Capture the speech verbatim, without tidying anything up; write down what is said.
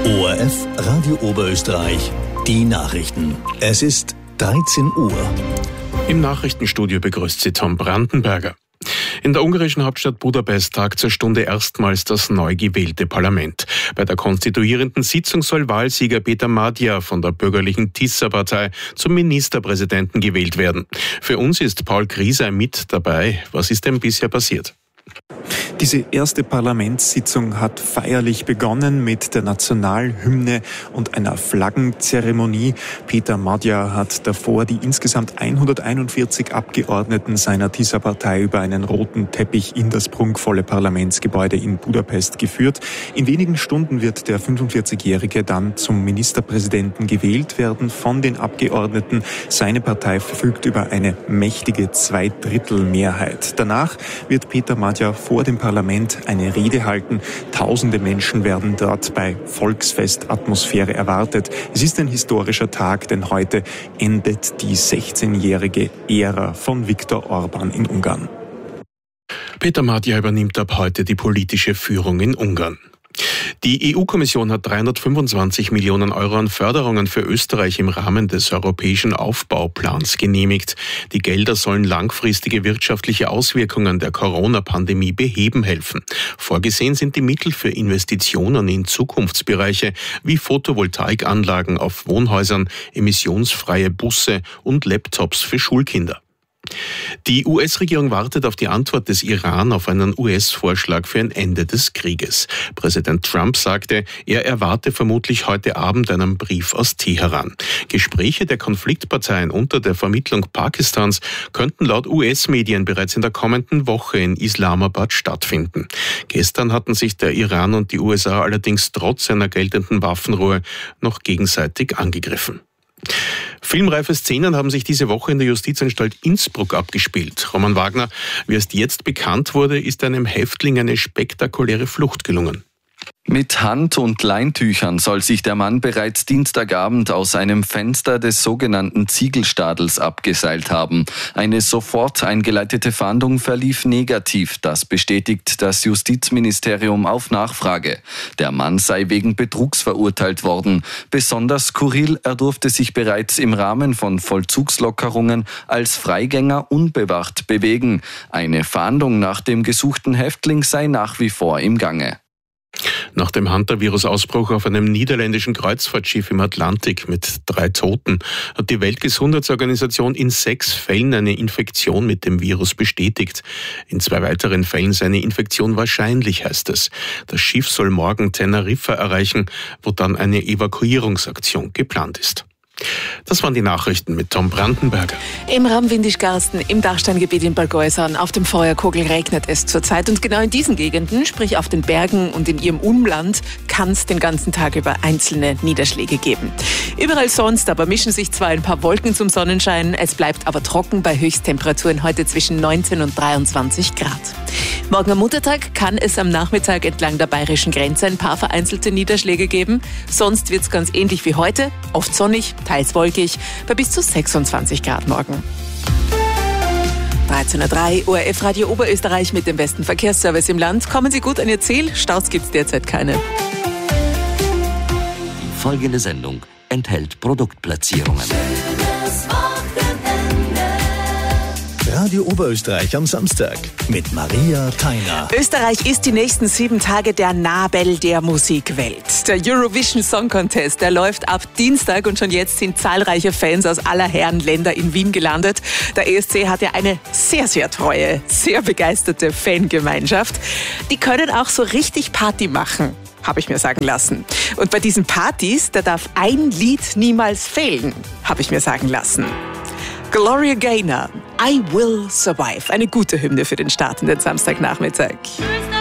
O R F Radio Oberösterreich, die Nachrichten. Es ist dreizehn Uhr. Im Nachrichtenstudio begrüßt Sie Tom Brandenberger. In der ungarischen Hauptstadt Budapest tagt zur Stunde erstmals das neu gewählte Parlament. Bei der konstituierenden Sitzung soll Wahlsieger Peter Magyar von der bürgerlichen Tisza-Partei zum Ministerpräsidenten gewählt werden. Für uns ist Paul Grieser mit dabei. Was ist denn bisher passiert? Diese erste Parlamentssitzung hat feierlich begonnen mit der Nationalhymne und einer Flaggenzeremonie. Peter Magyar hat davor die insgesamt hunderteinundvierzig Abgeordneten seiner Tisza-Partei über einen roten Teppich in das prunkvolle Parlamentsgebäude in Budapest geführt. In wenigen Stunden wird der fünfundvierzigjährige dann zum Ministerpräsidenten gewählt werden von den Abgeordneten. Seine Partei verfügt über eine mächtige Zweidrittelmehrheit. Danach wird Peter Magyar vor dem Parlament eine Rede halten. Tausende Menschen werden dort bei Volksfestatmosphäre erwartet. Es ist ein historischer Tag, denn heute endet die sechzehnjährige Ära von Viktor Orbán in Ungarn. Peter Magyar übernimmt ab heute die politische Führung in Ungarn. Die E U-Kommission hat dreihundertfünfundzwanzig Millionen Euro an Förderungen für Österreich im Rahmen des europäischen Aufbauplans genehmigt. Die Gelder sollen langfristige wirtschaftliche Auswirkungen der Corona-Pandemie beheben helfen. Vorgesehen sind die Mittel für Investitionen in Zukunftsbereiche wie Photovoltaikanlagen auf Wohnhäusern, emissionsfreie Busse und Laptops für Schulkinder. Die U S-Regierung wartet auf die Antwort des Iran auf einen U S-Vorschlag für ein Ende des Krieges. Präsident Trump sagte, er erwarte vermutlich heute Abend einen Brief aus Teheran. Gespräche der Konfliktparteien unter der Vermittlung Pakistans könnten laut U S-Medien bereits in der kommenden Woche in Islamabad stattfinden. Gestern hatten sich der Iran und die U S A allerdings trotz einer geltenden Waffenruhe noch gegenseitig angegriffen. Filmreife Szenen haben sich diese Woche in der Justizanstalt Innsbruck abgespielt. Roman Wagner, wie erst jetzt bekannt wurde, ist einem Häftling eine spektakuläre Flucht gelungen. Mit Hand- und Leintüchern soll sich der Mann bereits Dienstagabend aus einem Fenster des sogenannten Ziegelstadels abgeseilt haben. Eine sofort eingeleitete Fahndung verlief negativ. Das bestätigt das Justizministerium auf Nachfrage. Der Mann sei wegen Betrugs verurteilt worden. Besonders skurril, er durfte sich bereits im Rahmen von Vollzugslockerungen als Freigänger unbewacht bewegen. Eine Fahndung nach dem gesuchten Häftling sei nach wie vor im Gange. Nach dem Hantavirus-Ausbruch auf einem niederländischen Kreuzfahrtschiff im Atlantik mit drei Toten hat die Weltgesundheitsorganisation in sechs Fällen eine Infektion mit dem Virus bestätigt. In zwei weiteren Fällen sei eine Infektion wahrscheinlich, heißt es. Das Schiff soll morgen Teneriffa erreichen, wo dann eine Evakuierungsaktion geplant ist. Das waren die Nachrichten mit Tom Brandenberger. Im Raum Windischgarsten, im Dachsteingebiet in Balgoisern, auf dem Feuerkogel regnet es zurzeit. Und genau in diesen Gegenden, sprich auf den Bergen und in ihrem Umland, kann es den ganzen Tag über einzelne Niederschläge geben. Überall sonst aber mischen sich zwar ein paar Wolken zum Sonnenschein, es bleibt aber trocken bei Höchsttemperaturen heute zwischen neunzehn und dreiundzwanzig Grad. Morgen am Muttertag kann es am Nachmittag entlang der bayerischen Grenze ein paar vereinzelte Niederschläge geben. Sonst wird es ganz ähnlich wie heute, oft sonnig, teils wolkig, bei bis zu sechsundzwanzig Grad morgen. dreizehn Uhr drei, O R F Radio Oberösterreich mit dem besten Verkehrsservice im Land. Kommen Sie gut an Ihr Ziel, Staus gibt es derzeit keine. Die folgende Sendung enthält Produktplatzierungen. Radio Oberösterreich am Samstag mit Maria Theiner. Österreich ist die nächsten sieben Tage der Nabel der Musikwelt. Der Eurovision Song Contest, der läuft ab Dienstag und schon jetzt sind zahlreiche Fans aus aller Herren Länder in Wien gelandet. Der E S C hat ja eine sehr, sehr treue, sehr begeisterte Fangemeinschaft. Die können auch so richtig Party machen, habe ich mir sagen lassen. Und bei diesen Partys, da darf ein Lied niemals fehlen, habe ich mir sagen lassen. Gloria Gaynor, I Will Survive. Eine gute Hymne für den startenden Samstagnachmittag.